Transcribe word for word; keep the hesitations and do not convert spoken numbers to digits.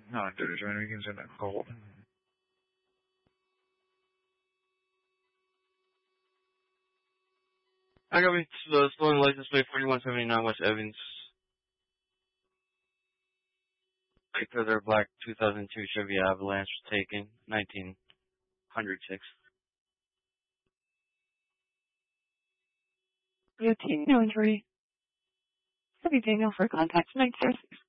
No, dude, it's when we can send that cold. I got me the stolen license plate forty-one seventy-nine West Evans. Because their black two thousand two Chevy Avalanche was taken, nineteen oh six. Routine, no injury. Heavy Daniel for contact nine zero six.